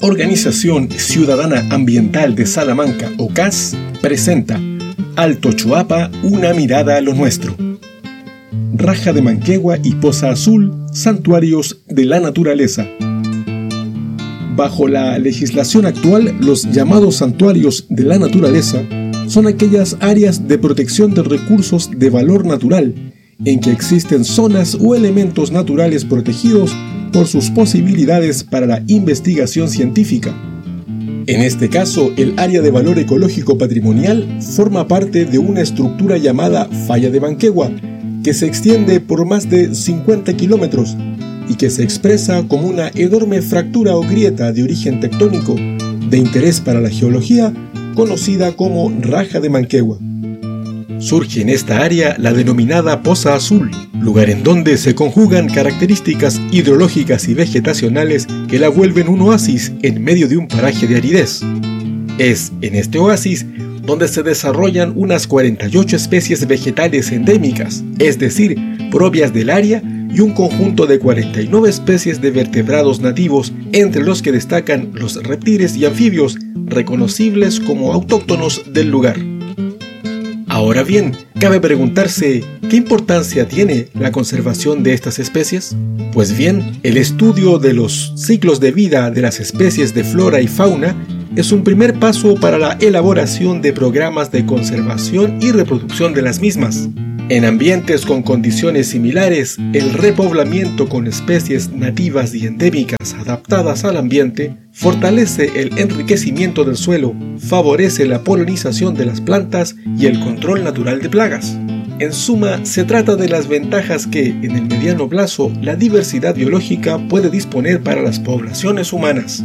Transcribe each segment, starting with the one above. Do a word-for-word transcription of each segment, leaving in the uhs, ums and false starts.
Organización Ciudadana Ambiental de Salamanca, O C A S, presenta Alto Choapa, una mirada a lo nuestro. Raja de Manquehue y Poza Azul, santuarios de la naturaleza. Bajo la legislación actual, los llamados santuarios de la naturaleza son aquellas áreas de protección de recursos de valor natural, en que existen zonas o elementos naturales protegidos por sus posibilidades para la investigación científica. En este caso, el área de valor ecológico patrimonial forma parte de una estructura llamada Falla de Manquehue, que se extiende por más de cincuenta kilómetros y que se expresa como una enorme fractura o grieta de origen tectónico de interés para la geología, conocida como Raja de Manquehue. Surge en esta área la denominada Poza Azul, lugar en donde se conjugan características hidrológicas y vegetacionales que la vuelven un oasis en medio de un paraje de aridez. Es en este oasis donde se desarrollan unas cuarenta y ocho especies vegetales endémicas, es decir, propias del área, y un conjunto de cuarenta y nueve especies de vertebrados nativos, entre los que destacan los reptiles y anfibios reconocibles como autóctonos del lugar. Ahora bien, cabe preguntarse, ¿qué importancia tiene la conservación de estas especies? Pues bien, el estudio de los ciclos de vida de las especies de flora y fauna es un primer paso para la elaboración de programas de conservación y reproducción de las mismas. En ambientes con condiciones similares, el repoblamiento con especies nativas y endémicas adaptadas al ambiente fortalece el enriquecimiento del suelo, favorece la polinización de las plantas y el control natural de plagas. En suma, se trata de las ventajas que, en el mediano plazo, la diversidad biológica puede disponer para las poblaciones humanas.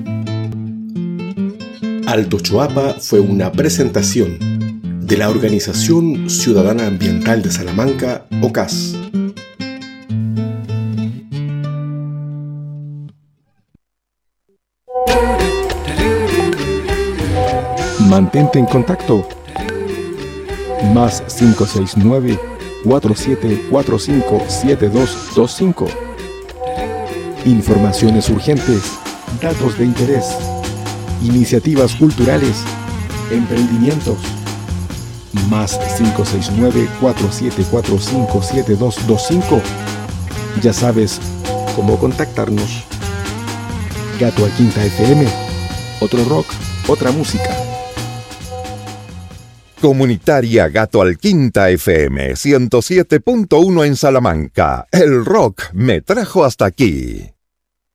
Alto Choapa fue una presentación de la Organización Ciudadana Ambiental de Salamanca, O C A S. Mantente en contacto. Más cinco seis nueve, cuatro siete cuatro cinco, siete dos dos cinco. Informaciones urgentes, datos de interés, iniciativas culturales, emprendimientos. Más cinco seis nueve, cuatro siete cuatro cinco, siete dos dos cinco. Ya sabes cómo contactarnos. Gato al Quinta F M. Otro rock, otra música. Comunitaria Gato al Quinta F M ciento siete punto uno en Salamanca. El rock me trajo hasta aquí.